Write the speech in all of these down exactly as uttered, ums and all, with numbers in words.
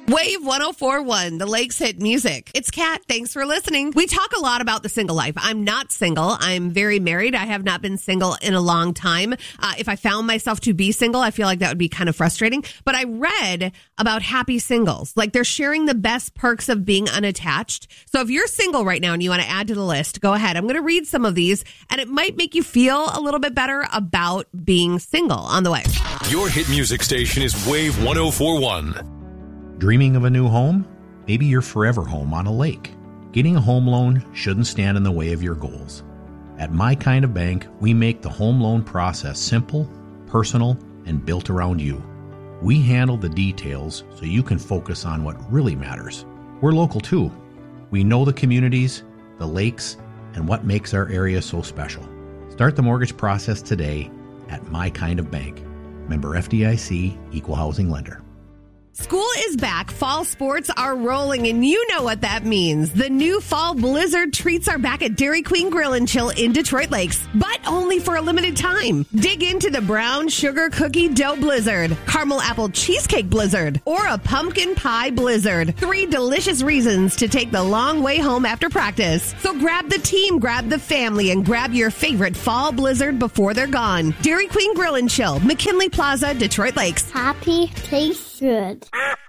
Wave one oh four point one, the Lakes Hit Music. It's Kat. Thanks for listening. We talk a lot about the single life. I'm not single. I'm very married. I have not been single in a long time. Uh, if I found myself to be single, I feel like that would be kind of frustrating. But I read about happy singles. Like they're sharing the best perks of being unattached. So if you're single right now and you want to add to the list, go ahead. I'm going to read some of these and it might make you feel a little bit better about being single. On the way. Your hit music station is Wave one oh four point one. Dreaming of a new home? Maybe your forever home on a lake. Getting a home loan shouldn't stand in the way of your goals. At My Kind of Bank, we make the home loan process simple, personal, and built around you. We handle the details so you can focus on what really matters. We're local too. We know the communities, the lakes, and what makes our area so special. Start the mortgage process today at My Kind of Bank. Member F D I C, Equal Housing Lender. School is back. Fall sports are rolling, and you know what that means. The new fall blizzard treats are back at Dairy Queen Grill and Chill in Detroit Lakes, but only for a limited time. Dig into the brown sugar cookie dough blizzard, caramel apple cheesecake blizzard, or a pumpkin pie blizzard. Three delicious reasons to take the long way home after practice. So grab the team, grab the family, and grab your favorite fall blizzard before they're gone. Dairy Queen Grill and Chill, McKinley Plaza, Detroit Lakes. Happy, tastes good.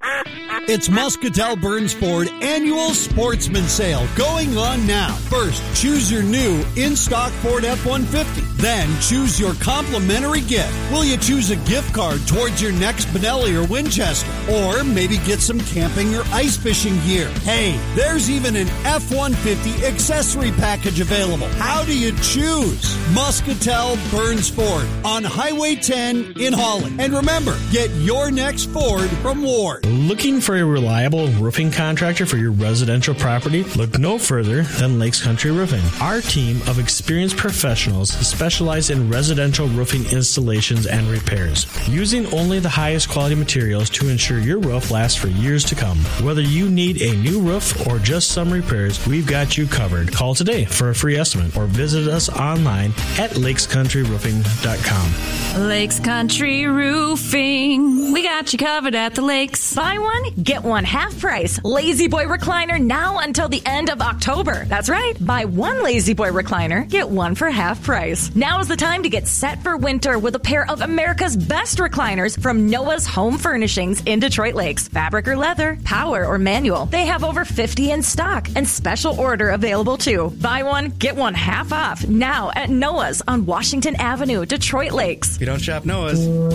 It's Muscatel Burns Ford annual sportsman sale going on now. First, choose your new in-stock Ford F one fifty. Then, choose your complimentary gift. Will you choose a gift card towards your next Benelli or Winchester? Or maybe get some camping or ice fishing gear? Hey, there's even an F one fifty accessory package available. How do you choose? Muscatel Burns Ford on Highway ten in Holland. And remember, get your next Ford from Ward. Looking for a reliable roofing contractor for your residential property? Look no further than Lakes Country Roofing. Our team of experienced professionals specialize in residential roofing installations and repairs, using only the highest quality materials to ensure your roof lasts for years to come. Whether you need a new roof or just some repairs, we've got you covered. Call today for a free estimate or visit us online at lakes country roofing dot com. Lakes Country Roofing. We got you covered at the lakes. Buy one, get one half price. Lazy Boy recliner now until the end of October. That's right. Buy one Lazy Boy recliner, get one for half price. Now is the time to get set for winter with a pair of America's best recliners from Noah's Home Furnishings in Detroit Lakes. Fabric or leather, power or manual. They have over fifty in stock and special order available too. Buy one, get one half off now at Noah's on Washington Avenue, Detroit Lakes. If you don't shop Noah's, you'll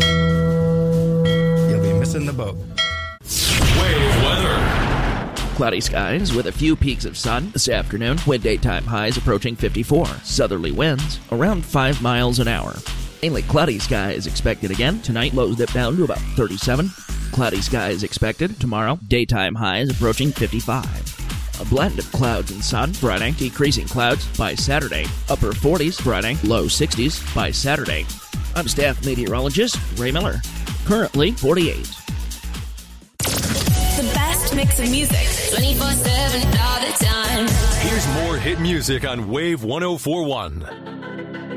be missing the boat. Wave weather. Cloudy skies with a few peaks of sun this afternoon, with daytime highs approaching fifty-four. Southerly winds around five miles an hour. Mainly cloudy skies expected again. Tonight, lows dip down to about thirty-seven. Cloudy skies expected tomorrow. Daytime highs approaching fifty-five. A blend of clouds and sun Friday. Decreasing clouds by Saturday. Upper forties Friday. Low sixties by Saturday. I'm staff meteorologist Ray Miller. Currently forty-eight. The best mix of music, twenty-four seven all the time. Here's more hit music on Wave one oh four point one.